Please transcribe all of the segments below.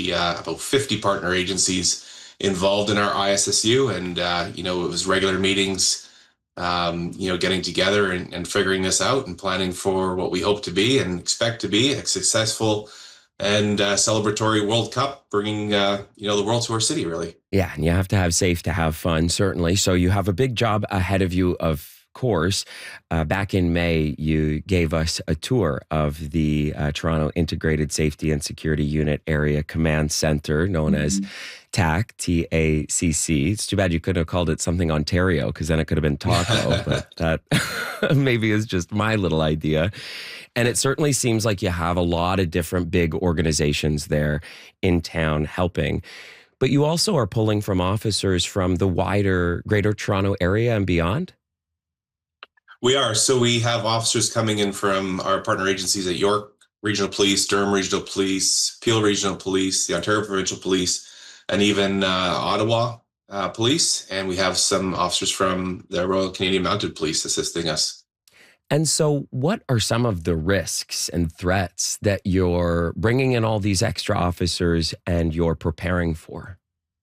be about 50 partner agencies involved in our ISSU. And, it was regular meetings, getting together and figuring this out and planning for what we hope to be and expect to be a successful and celebratory World Cup, bringing, the world to our city, really. Yeah, and you have to have safe to have fun, certainly. So you have a big job ahead of you, of course. Back in May, you gave us a tour of the Toronto Integrated Safety and Security Unit Area Command Center, known as TACC, T-A-C-C. It's too bad you couldn't have called it something Ontario, because then it could have been taco, but that maybe is just my little idea. And it certainly seems like you have a lot of different big organizations there in town helping. But you also are pulling from officers from the wider Greater Toronto Area and beyond? We are. So we have officers coming in from our partner agencies at York Regional Police, Durham Regional Police, Peel Regional Police, the Ontario Provincial Police, and even Ottawa Police. And we have some officers from the Royal Canadian Mounted Police assisting us. And so what are some of the risks and threats that you're bringing in all these extra officers and you're preparing for?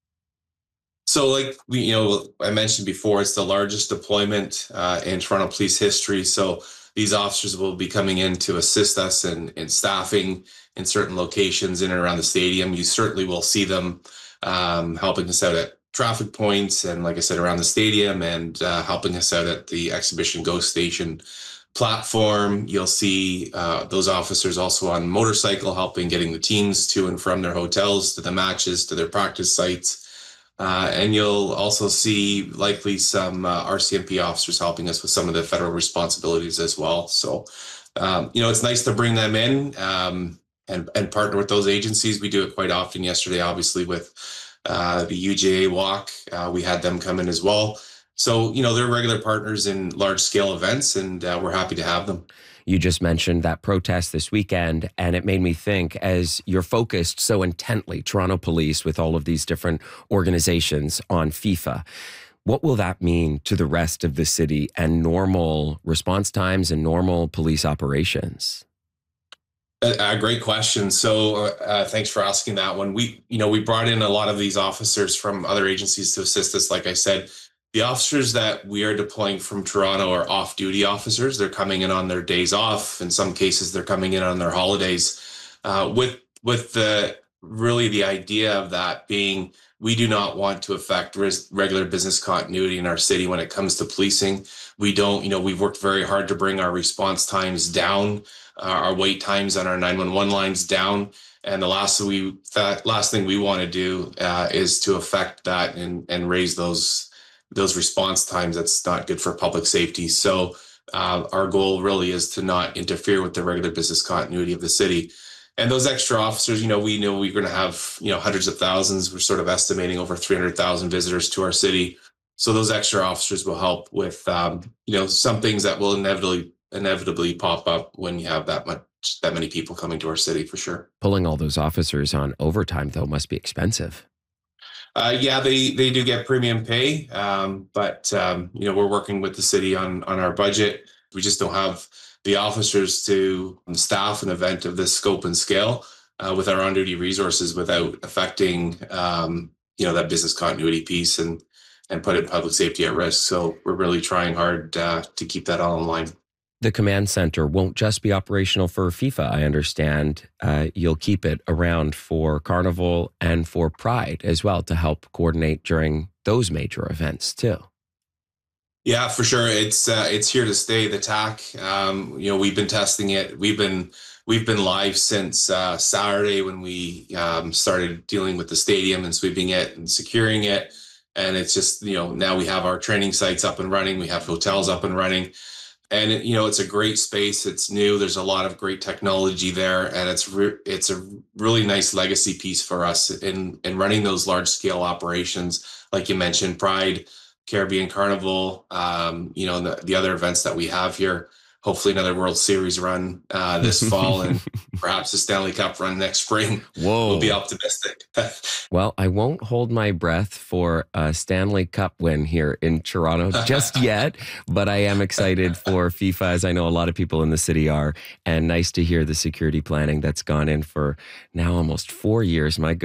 So like I mentioned before, it's the largest deployment in Toronto police history. So these officers will be coming in to assist us in staffing in certain locations in and around the stadium. You certainly will see them helping us out at traffic points and, like I said, around the stadium, and helping us out at the Exhibition Go Station platform. You'll see those officers also on motorcycle, helping getting the teams to and from their hotels, to the matches, to their practice sites. And you'll also see likely some RCMP officers helping us with some of the federal responsibilities as well. So, it's nice to bring them in and partner with those agencies. We do it quite often. Yesterday, obviously, with the UJA walk, we had them come in as well. So, they're regular partners in large scale events, and we're happy to have them. You just mentioned that protest this weekend, and it made me think, as you're focused so intently, Toronto Police, with all of these different organizations on FIFA, what will that mean to the rest of the city and normal response times and normal police operations? A great question. So thanks for asking that one. We brought in a lot of these officers from other agencies to assist us. Like I said, the officers that we are deploying from Toronto are off-duty officers. They're coming in on their days off. In some cases, they're coming in on their holidays. With the idea of that being, we do not want to affect regular business continuity in our city when it comes to policing. We've worked very hard to bring our response times down, our wait times on our 911 lines down. And the last thing we want to do is to affect that and raise those response times. That's not good for public safety. So our goal really is to not interfere with the regular business continuity of the city. And those extra officers, we know we're going to have, hundreds of thousands. We're sort of estimating over 300,000 visitors to our city. So those extra officers will help with, some things that will inevitably pop up when you have that many people coming to our city, for sure. Pulling all those officers on overtime, though, must be expensive. Yeah, they do get premium pay, but we're working with the city on our budget. We just don't have the officers to staff an event of this scope and scale with our on-duty resources without affecting that business continuity piece and putting public safety at risk. So we're really trying hard to keep that all in line. The command center won't just be operational for FIFA, I understand. You'll keep it around for Carnival and for Pride as well, to help coordinate during those major events too. Yeah, for sure. It's here to stay. The TACC, we've been testing it. We've been live since Saturday, when we started dealing with the stadium and sweeping it and securing it. And it's just, now we have our training sites up and running. We have hotels up and running. And it's a great space. It's new. There's a lot of great technology there, and it's a really nice legacy piece for us in running those large scale operations, like you mentioned, Pride, Caribbean Carnival, the other events that we have here. Hopefully another World Series run this fall, and perhaps a Stanley Cup run next spring. Whoa. We'll be optimistic. Well, I won't hold my breath for a Stanley Cup win here in Toronto just yet, but I am excited for FIFA, as I know a lot of people in the city are, and nice to hear the security planning that's gone in for now almost 4 years. My goodness.